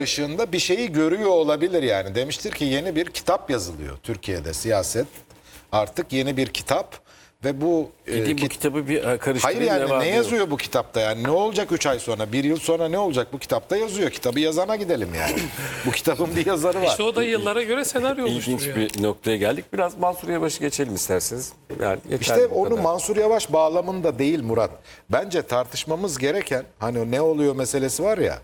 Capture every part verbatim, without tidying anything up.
ışığında bir şeyi görüyor olabilir yani. Demiştir ki yeni bir kitap yazılıyor Türkiye'de, siyaset. Artık yeni bir kitap ve bu e, Gideyim bu kit- kitabı bir e, karıştırayım. Hayır yani var ne diyor. yazıyor bu kitapta yani? Ne olacak üç ay sonra, bir yıl sonra ne olacak? Bu kitapta yazıyor. Kitabı yazana gidelim yani. Bu kitabın bir yazarı var. İşte o da yıllara göre senaryo İlginç oluşturuyor. bir noktaya geldik. Biraz Mansur Yavaş'ı geçelim isterseniz. Yani yeterli İşte bu onu kadar. Mansur Yavaş bağlamında değil Murat. Bence tartışmamız gereken hani ne oluyor meselesi var ya.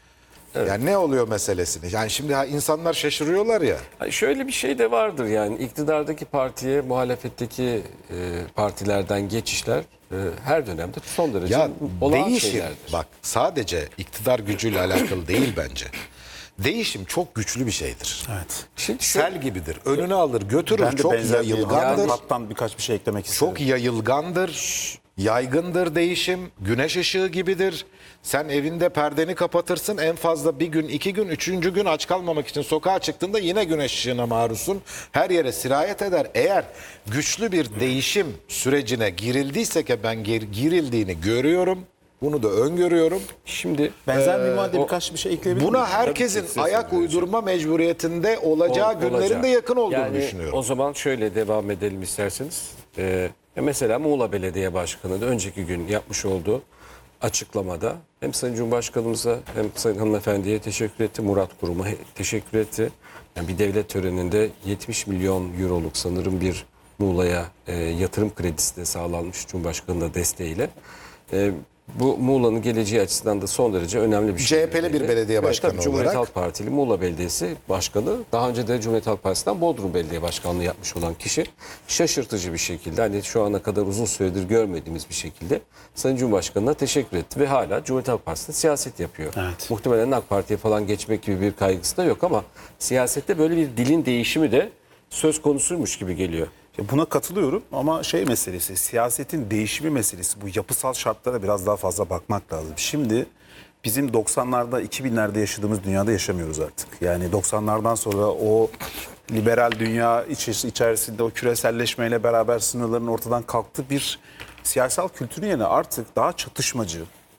Yani ne oluyor meselesini. Yani şimdi ha, insanlar şaşırıyorlar ya. Yani şöyle bir şey de vardır yani iktidardaki partiye muhalefetteki e, partilerden geçişler e, her dönemde son derece Ya olağan değişim şeylerdir. bak sadece iktidar gücüyle alakalı değil bence. Değişim çok güçlü bir şeydir. Evet. Şimdi şu- Sel gibidir. Önünü alır, götürür. Ben de Çok benzer bir yayılgandır. hattan birkaç bir şey eklemek istedim. Çok yayılgandır. Yaygındır değişim. Güneş ışığı gibidir. Sen evinde perdeni kapatırsın. En fazla bir gün, iki gün, üçüncü gün aç kalmamak için sokağa çıktığında yine güneş ışığına maruzsun. Her yere sirayet eder. Eğer güçlü bir değişim sürecine girildiyse ki ben gir- girildiğini görüyorum. Bunu da öngörüyorum. Şimdi Benzer bir madde birkaç bir şey ekleyebilir miyim? Buna herkesin Tabii ki, ayak siz- uydurma mecburiyetinde olacağı Ol- günlerin olacak. de yakın olduğunu yani düşünüyorum. O zaman şöyle devam edelim isterseniz. Ee, mesela Muğla Belediye Başkanı da önceki gün yapmış olduğu açıklamada hem Sayın Cumhurbaşkanımıza hem Sayın Hanımefendi'ye teşekkür etti. Murat Kurum'a he- teşekkür etti. Yani bir devlet töreninde yetmiş milyon euroluk sanırım bir Muğla'ya e, yatırım kredisi de sağlanmış Cumhurbaşkanı'nın da desteğiyle. E, bu Muğla'nın geleceği açısından da son derece önemli bir şey. C H P'li bir belediye Evet, başkanı tabii, Cumhuriyet olarak. Halk Partili Muğla Belediyesi Başkanı, daha önce de Cumhuriyet Halk Partisi'nden Bodrum Belediye Başkanlığı yapmış olan kişi, şaşırtıcı bir şekilde hani şu ana kadar uzun süredir görmediğimiz bir şekilde Sayın Cumhurbaşkanı'na teşekkür etti ve hala Cumhuriyet Halk Partisi'nde siyaset yapıyor. Evet. Muhtemelen AK Parti'ye falan geçmek gibi bir kaygısı da yok ama siyasette böyle bir dilin değişimi de söz konusuymuş gibi geliyor. Ya buna katılıyorum ama şey meselesi, siyasetin değişimi meselesi, bu yapısal şartlara biraz daha fazla bakmak lazım. Şimdi bizim doksanlarda, iki binlerde yaşadığımız dünyada yaşamıyoruz artık. Yani doksanlardan sonra o liberal dünya iç- içerisinde o küreselleşmeyle beraber sınırların ortadan kalktığı bir siyasal kültürün yerine artık daha çatışmacı,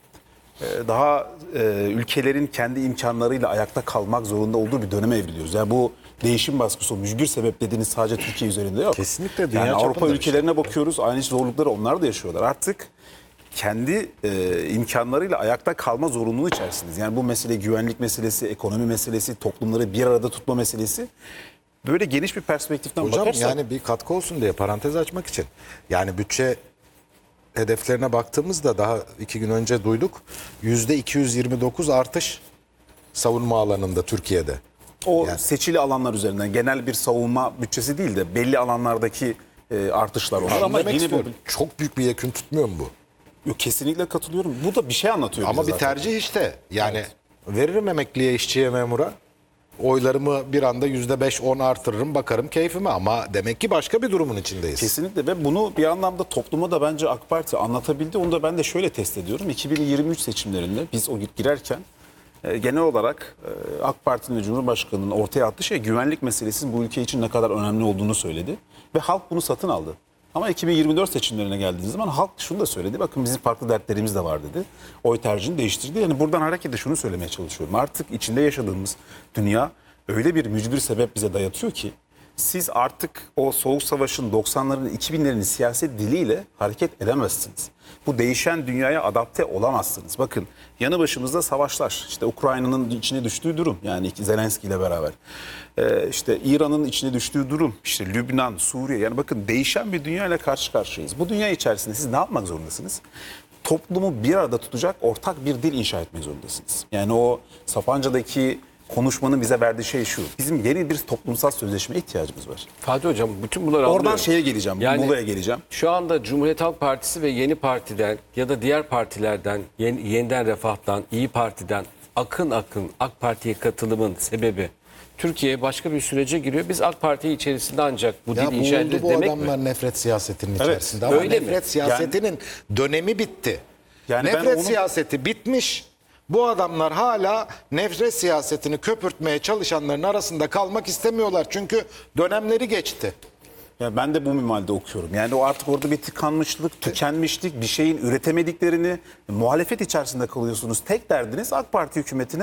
daha e, ülkelerin kendi imkanlarıyla ayakta kalmak zorunda olduğu bir döneme evriliyoruz. Yani bu değişim baskısı, o mücbir sebep dediğiniz sadece Türkiye üzerinde yok. Kesinlikle dünya yani Avrupa çapında bir ülkelerine bakıyoruz, aynı zorlukları onlar da yaşıyorlar. Artık kendi e, imkanlarıyla ayakta kalma zorunluluğu içerisindeyiz. Yani bu mesele güvenlik meselesi, ekonomi meselesi, toplumları bir arada tutma meselesi. Böyle geniş bir perspektiften Hocam bakarsak... yani bir katkı olsun diye parantez açmak için. Yani bütçe hedeflerine baktığımızda daha iki gün önce duyduk. yüzde iki yüz yirmi dokuz artış savunma alanında Türkiye'de. O Yani- seçili alanlar üzerinden genel bir savunma bütçesi değil de belli alanlardaki e, artışlar olur. Ama Ama demek yine bu, istiyorum, çok büyük bir yekün tutmuyor mu bu? yok, kesinlikle katılıyorum. Bu da bir şey anlatıyor Ama bize bir zaten. tercih işte. Yani veririm emekliye, işçiye, memura. Oylarımı bir anda yüzde beş on artırırım, bakarım keyfime. Ama demek ki başka bir durumun içindeyiz. Kesinlikle ve bunu bir anlamda topluma da bence AK Parti anlatabildi. Onu da ben de şöyle test ediyorum. iki bin yirmi üç seçimlerinde biz o girerken e, genel olarak e, AK Parti'nin ve Cumhurbaşkanı'nın ortaya attığı şey güvenlik meselesinin bu ülke için ne kadar önemli olduğunu söyledi. Ve halk bunu satın aldı. Ama iki bin yirmi dört seçimlerine geldiğiniz zaman halk şunu da söyledi. Bakın bizim farklı dertlerimiz de var dedi. Oy tercihini değiştirdi. Yani buradan hareketle şunu söylemeye çalışıyorum. Artık içinde yaşadığımız dünya öyle bir mücbir sebep bize dayatıyor ki siz artık o Soğuk Savaş'ın doksanların iki binlerin siyaset diliyle hareket edemezsiniz. Bu değişen dünyaya adapte olamazsınız. Bakın yanı başımızda savaşlar. İşte Ukrayna'nın içine düştüğü durum. Yani Zelenski ile beraber. Ee, işte İran'ın içine düştüğü durum. İşte Lübnan, Suriye. Yani bakın değişen bir dünya ile karşı karşıyayız. Bu dünya içerisinde siz ne yapmak zorundasınız? Toplumu bir arada tutacak ortak bir dil inşa etmek zorundasınız. Yani o Sapanca'daki konuşmanın bize verdiği şey şu. Bizim yeni bir toplumsal sözleşmeye ihtiyacımız var. Fatih Hocam bütün bunları Oradan anlıyorum. şeye geleceğim, Muğla'ya geleceğim. Şu anda Cumhuriyet Halk Partisi ve Yeni Parti'den ya da diğer partilerden, yeni, Yeniden Refah'tan, İyi Parti'den akın akın AK Parti'ye katılımın sebebi Türkiye başka bir sürece giriyor. Biz AK Parti içerisinde ancak bu Ya dili inşa bulundu ederiz bu demek adamlar mi? nefret siyasetinin Evet, içerisinde. Ama öyle mi? nefret siyasetinin dönemi bitti. Yani ben nefret onu- siyaseti bitmiş. Bu adamlar hala nefret siyasetini köpürtmeye çalışanların arasında kalmak istemiyorlar. Çünkü dönemleri geçti. Ya ben de bu minvalde okuyorum. Yani o artık orada bir tıkanmışlık, tükenmişlik, bir şeyin üretemediklerini, muhalefet içerisinde kalıyorsunuz. Tek derdiniz AK Parti hükümetine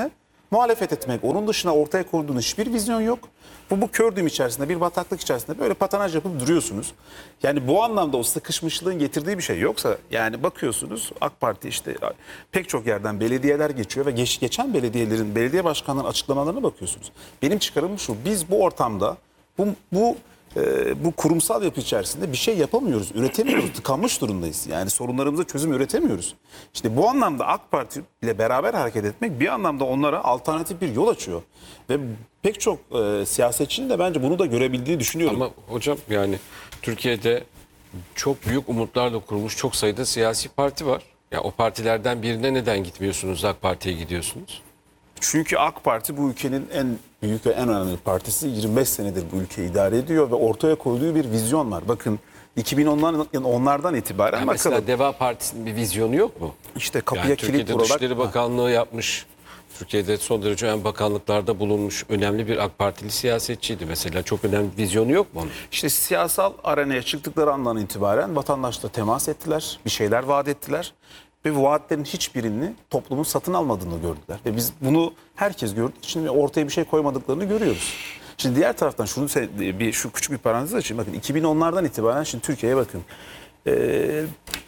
muhalefet etmek. Onun dışına ortaya koyduğun hiçbir vizyon yok. Bu, bu kördüğüm içerisinde, bir bataklık içerisinde böyle patanaj yapıp duruyorsunuz. Yani bu anlamda o sıkışmışlığın getirdiği bir şey yoksa, yani bakıyorsunuz AK Parti işte pek çok yerden belediyeler geçiyor ve geç, geçen belediyelerin, belediye başkanlarının açıklamalarına bakıyorsunuz. Benim çıkarımım şu: biz bu ortamda bu, bu e, bu kurumsal yapı içerisinde bir şey yapamıyoruz, üretemiyoruz, tıkanmış durumdayız. Yani sorunlarımıza çözüm üretemiyoruz. İşte bu anlamda AK Parti ile beraber hareket etmek bir anlamda onlara alternatif bir yol açıyor. Ve pek çok e, siyasetçinin de bence bunu da görebildiğini düşünüyorum. Ama hocam yani Türkiye'de çok büyük umutlarla kurulmuş çok sayıda siyasi parti var. Ya o partilerden birine neden gitmiyorsunuz, AK Parti'ye gidiyorsunuz? Çünkü AK Parti bu ülkenin en büyük ve en önemli partisi. yirmi beş senedir bu ülkeyi idare ediyor ve ortaya koyduğu bir vizyon var. Bakın iki bin onlardan, onlardan itibaren Yani bakalım. mesela Deva Partisi'nin bir vizyonu yok mu? İşte kapıya Yani kilit Türkiye'de vurarak... Dışişleri Bakanlığı yapmış. Türkiye'de son derece önemli bakanlıklarda bulunmuş önemli bir AK Partili siyasetçiydi mesela. Çok önemli bir vizyonu yok mu onun? İşte siyasal arenaya çıktıkları andan itibaren vatandaşla temas ettiler, bir şeyler vaat ettiler ve bu vaatlerin hiçbirini toplumun satın almadığını gördüler. Ve biz bunu herkes gördüğü için ortaya bir şey koymadıklarını görüyoruz. Şimdi diğer taraftan şunu bir şu küçük bir parantez açayım. Bakın iki bin onlardan itibaren şimdi Türkiye'ye bakın. Ee,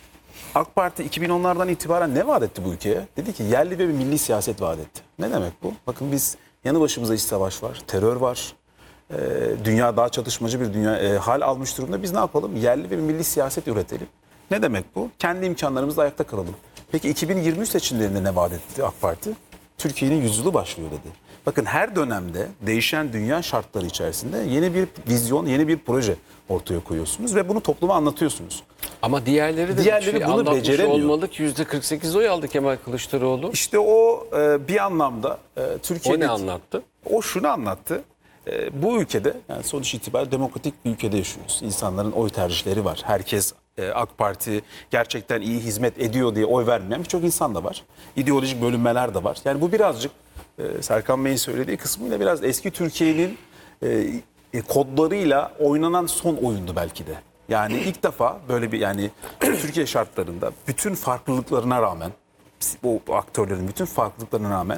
AK Parti iki bin onlardan itibaren ne vaat etti bu ülkeye? Dedi ki yerli ve bir milli siyaset vaat etti. Ne demek bu? Bakın biz yanı başımıza iç savaş var, terör var. Ee, dünya daha çatışmacı bir dünya e, hal almış durumda. Biz ne yapalım? Yerli ve bir milli siyaset üretelim. Ne demek bu? Kendi imkanlarımızla ayakta kalalım. Peki iki bin yirmi üç seçimlerinde ne vaat etti AK Parti? Türkiye'nin yüzyılı başlıyor dedi. Bakın her dönemde değişen dünya şartları içerisinde yeni bir vizyon, yeni bir proje ortaya koyuyorsunuz ve bunu topluma anlatıyorsunuz. Ama diğerleri de Diğerleri bir şey bunu anlatmış beceremiyor. olmalı ki yüzde kırk sekiz oy aldı Kemal Kılıçdaroğlu. İşte o e, bir anlamda e, Türkiye'de... O ne anlattı? O şunu anlattı. E, bu ülkede, yani sonuç itibariyle demokratik bir ülkede yaşıyoruz. İnsanların oy tercihleri var. Herkes e, AK Parti gerçekten iyi hizmet ediyor diye oy vermeyen birçok insan da var. İdeolojik bölünmeler de var. Yani bu birazcık e, Serkan Bey'in söylediği kısmıyla biraz eski Türkiye'nin e, e, kodlarıyla oynanan son oyundu belki de. Yani ilk defa böyle bir, yani Türkiye şartlarında bütün farklılıklarına rağmen, bu aktörlerin bütün farklılıklarına rağmen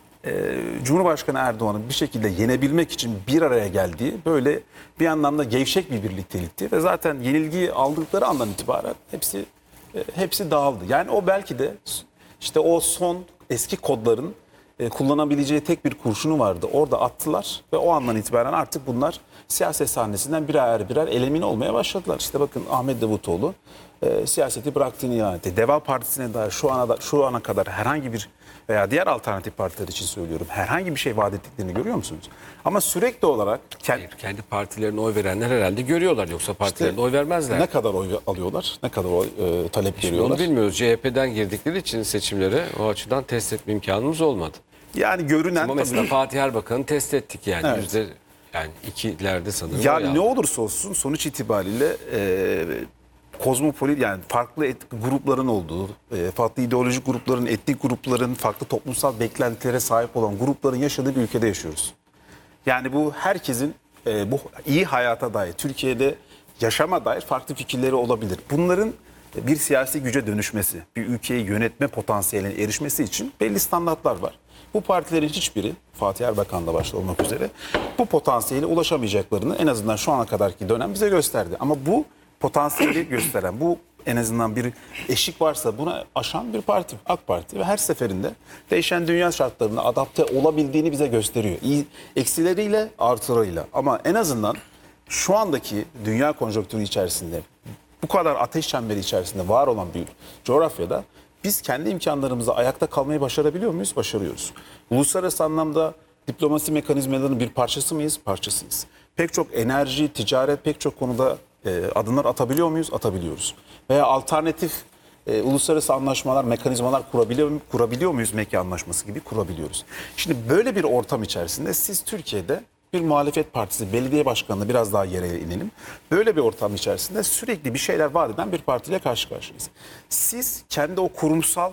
e, Cumhurbaşkanı Erdoğan'ın bir şekilde yenebilmek için bir araya geldiği böyle bir anlamda gevşek bir birliktelikti ve zaten yenilgiyi aldıkları andan itibaren hepsi e, hepsi dağıldı. Yani o belki de işte o son eski kodların e, kullanabileceği tek bir kurşunu vardı. Orada attılar ve o andan itibaren artık bunlar siyaset sahnesinden birer birer elemin olmaya başladılar. İşte bakın Ahmet Davutoğlu e, siyaseti bıraktığını ilan etti. Deva Partisi'ne dair şu ana da, şu ana kadar herhangi bir veya diğer alternatif partiler için söylüyorum, herhangi bir şey vaat ettiklerini görüyor musunuz? Ama sürekli olarak Hayır, kendi partilerine oy verenler herhalde görüyorlar, yoksa partilerine oy vermezler. Ne kadar oy alıyorlar, ne kadar oy e, talep Şimdi veriyorlar. onu bilmiyoruz. C H P'den girdikleri için seçimlere o açıdan test etme imkanımız olmadı. Yani görünen Ama mesela tabii- Fatih Erbakan'ı test ettik yani. Evet. Yüzde yani ikilerde sanırım. oy Yani aldı. ne olursa olsun sonuç itibariyle e, kozmopolit, yani farklı et, grupların olduğu, e, farklı ideolojik grupların, etnik grupların, farklı toplumsal beklentilere sahip olan grupların yaşadığı bir ülkede yaşıyoruz. Yani bu herkesin e, bu iyi hayata dair, Türkiye'de yaşama dair farklı fikirleri olabilir. Bunların bir siyasi güce dönüşmesi, bir ülkeyi yönetme potansiyeline erişmesi için belli standartlar var. Bu partilerin hiçbiri, Fatih Erbakan'da başta olmak üzere, bu potansiyele ulaşamayacaklarını en azından şu ana kadarki dönem bize gösterdi. Ama bu potansiyeli gösteren, bu en azından bir eşik varsa buna aşan bir parti, AK Parti, ve her seferinde değişen dünya şartlarına adapte olabildiğini bize gösteriyor. İyi, eksileriyle, artılarıyla. Ama en azından şu andaki dünya konjonktürü içerisinde, bu kadar ateş çemberi içerisinde var olan bir coğrafyada biz kendi imkanlarımızla ayakta kalmayı başarabiliyor muyuz? Başarıyoruz. Uluslararası anlamda diplomasi mekanizmalarının bir parçası mıyız? Parçasıyız. Pek çok enerji, ticaret, pek çok konuda e, adımlar atabiliyor muyuz? Atabiliyoruz. Veya alternatif e, uluslararası anlaşmalar, mekanizmalar kurabiliyor, kurabiliyor muyuz? Mekki Anlaşması gibi kurabiliyoruz. Şimdi böyle bir ortam içerisinde siz Türkiye'de bir muhalefet partisi, belediye başkanına biraz daha yere inelim. Böyle bir ortam içerisinde sürekli bir şeyler vaat eden bir partiyle karşı karşıyayız. Siz kendi o kurumsal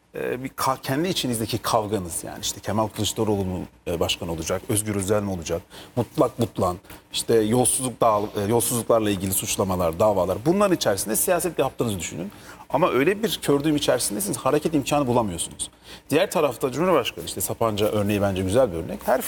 e, bir ka- kendi içinizdeki kavganız, yani işte Kemal Kılıçdaroğlu mu e, başkan olacak, Özgür Özel mi olacak, Mutlak Mutlan, işte yolsuzluk dağ, e, yolsuzluklarla ilgili suçlamalar, davalar, bunların içerisinde siyaset yaptığınızı düşünün. Ama öyle bir kördüğüm içerisindesiniz, hareket imkanı bulamıyorsunuz. Diğer tarafta Cumhurbaşkanı, işte Sapanca örneği bence güzel bir örnek. Her